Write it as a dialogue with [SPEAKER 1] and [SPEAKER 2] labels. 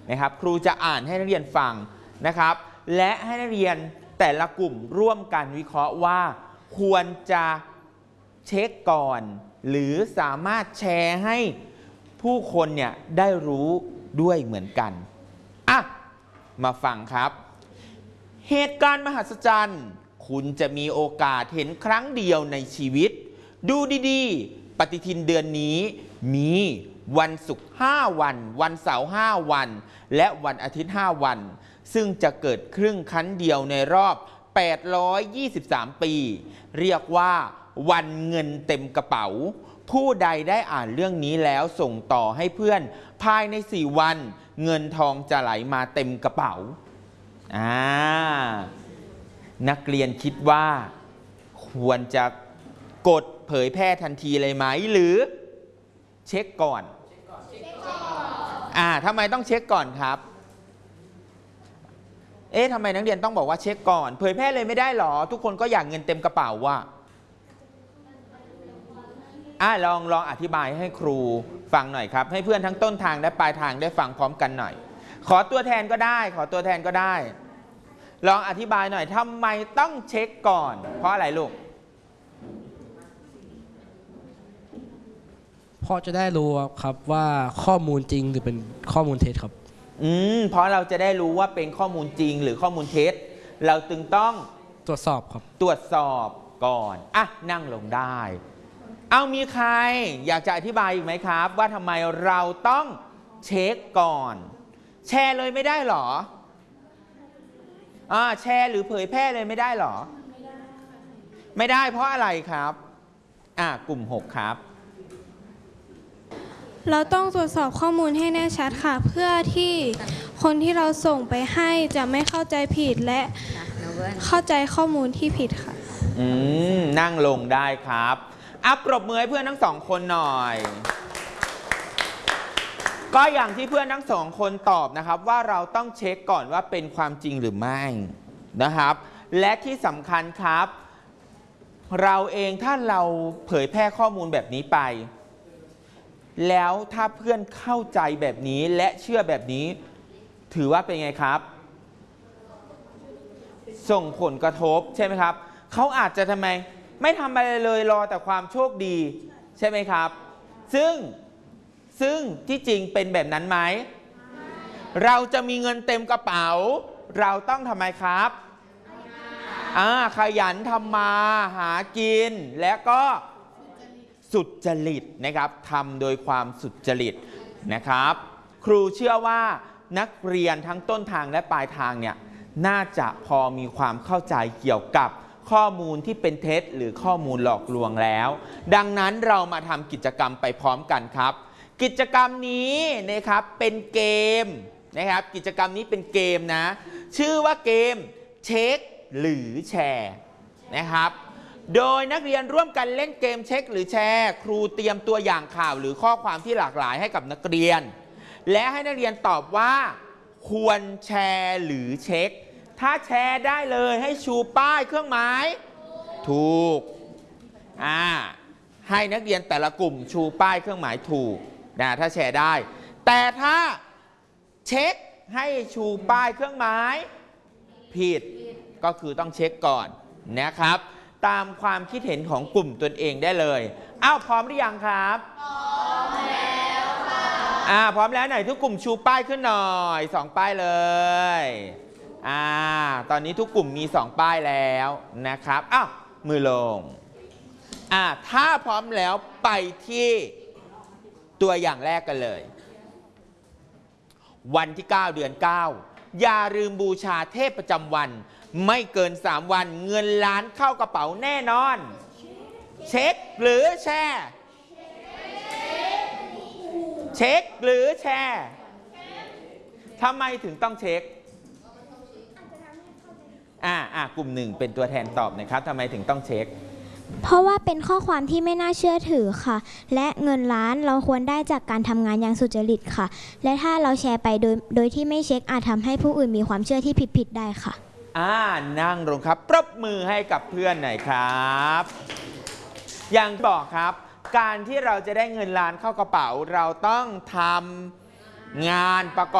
[SPEAKER 1] นะครับครูจะอ่านให้นักเรียนฟังนะครับและให้นักเรียนแต่ละกลุ่มร่วมกันวิเคราะห์ว่าควรจะเช็คก่อนหรือสามารถแชร์ให้ผู้คนเนี่ยได้รู้ด้วยเหมือนกันมาฟังครับเหตุการณ์มหัศจรรย์คุณจะมีโอกาสเห็นครั้งเดียวในชีวิตดูดีๆปฏิทินเดือนนี้มีวันศุกร์5 วันวันเสาร์5 วันและวันอาทิตย์5 วันซึ่งจะเกิดครึ่งครั้งเดียวในรอบ823 ปีเรียกว่าวันเงินเต็มกระเป๋าผู้ใดได้อ่านเรื่องนี้แล้วส่งต่อให้เพื่อนภายใน4 วันเงินทองจะไหลมาเต็มกระเป๋านักเรียนคิดว่าควรจะกดเผยแพร่ทันทีเลยไหมหรือเช็คก่อนทำไมต้องเช็คก่อนครับทำไมนักเรียนต้องบอกว่าเช็คก่อนเผยแพร่เลยไม่ได้หรอทุกคนก็อยากเงินเต็มกระเป๋าว่ะลองอธิบายให้ครูฟังหน่อยครับให้เพื่อนทั้งต้นทางและปลายทางได้ฟังพร้อมกันหน่อยขอตัวแทนก็ได้ลองอธิบายหน่อยทำไมต้องเช็คก่อนเพราะอะไรลูก
[SPEAKER 2] เพราะจะได้รู้ครับว่าข้อมูลจริงหรือเป็นข้อมูลเท็จครับ
[SPEAKER 1] เพราะเราจะได้รู้ว่าเป็นข้อมูลจริงหรือข้อมูลเท็จเราจึงต้อง
[SPEAKER 2] ตรวจสอบครับ
[SPEAKER 1] ตรวจสอบก่อนนั่งลงได้มีใครอยากจะอธิบายอีกไหมครับว่าทำไมเราต้องเช็คก่อนแชร์เลยไม่ได้หรอแชร์หรือเผยแพร่เลยไม่ได้หรอไม่ได้เพราะอะไรครับกลุ่ม6ครับ
[SPEAKER 3] เราต้องตรวจสอบข้อมูลให้แน่ชัดค่ะเพื่อที่คนที่เราส่งไปให้จะไม่เข้าใจผิดและเข้าใจข้อมูลที่ผิดค่ะ
[SPEAKER 1] นั่งลงได้ครับปรบมือให้เพื่อนทั้ง2 คนหน่อยก็อย่างที่เพื่อนทั้ง2 คนตอบนะครับว่าเราต้องเช็คก่อนว่าเป็นความจริงหรือไม่นะครับและที่สำคัญครับเราเองถ้าเราเผยแพร่ข้อมูลแบบนี้ไปแล้วถ้าเพื่อนเข้าใจแบบนี้และเชื่อแบบนี้ถือว่าเป็นไงครับส่งผลกระทบใช่ไหมครับเขาอาจจะทำไมไม่ทำอะไรเลยรอแต่ความโชคดีใช่ไหมครับซึ่งที่จริงเป็นแบบนั้นไหมเราจะมีเงินเต็มกระเป๋าเราต้องทำไมครับขยันทำมาหากินและก็สุจริตนะครับทำโดยความสุจริตนะครับครูเชื่อว่านักเรียนทั้งต้นทางและปลายทางเนี่ยน่าจะพอมีความเข้าใจเกี่ยวกับข้อมูลที่เป็นเท็จหรือข้อมูลหลอกลวงแล้วดังนั้นเรามาทำกิจกรรมไปพร้อมกันครับกิจกรรมนี้นะครับเป็นเกมนะครับกิจกรรมนี้เป็นเกมนะชื่อว่าเกมเช็คหรือแชร์นะครับโดยนักเรียนร่วมกันเล่นเกมเช็คหรือแชร์ครูเตรียมตัวอย่างข่าวหรือข้อความที่หลากหลายให้กับนักเรียนและให้นักเรียนตอบว่าควรแชร์หรือเช็คถ้าแชร์ได้เลยให้ชูป้ายเครื่องหมายถูกให้นักเรียนแต่ละกลุ่มชูป้ายเครื่องหมายถูกนะถ้าแชร์ได้แต่ถ้าเช็คให้ชูป้ายเครื่องหมายผิดก็คือต้องเช็คก่อนนะครับตามความคิดเห็นของกลุ่มตนเองได้เลยพร้อมหรือยังครับพร้อมแล้วค่ะพร้อมแล้วไหนทุกกลุ่มชูป้ายขึ้นหน่อย2 ป้ายเลยตอนนี้ทุกกลุ่มมี2 ป้ายแล้วนะครับมือลงถ้าพร้อมแล้วไปที่ตัวอย่างแรกกันเลยวันที่9 เดือน 9อย่าลืมบูชาเทพประจำวันไม่เกิน3 วันเงินล้านเข้ากระเป๋าแน่นอนเช็คหรือแชร์เช็คหรือแชร์ทำไมถึงต้องเช็คกลุ่ม1เป็นตัวแทนตอบนะครับทำไมถึงต้องเช็ค
[SPEAKER 4] เพราะว่าเป็นข้อความที่ไม่น่าเชื่อถือค่ะและเงินล้านเราควรได้จากการทำงานอย่างสุจริตค่ะและถ้าเราแชร์ไปโดยที่ไม่เช็คอาจทำให้ผู้อื่นมีความเชื่อที่ผิดได้ค่ะ
[SPEAKER 1] นั่งลงครับปรบมือให้กับเพื่อนหน่อยครับอย่างบอกครับการที่เราจะได้เงินล้านเข้ากระเป๋าเราต้องทำงานประกอบ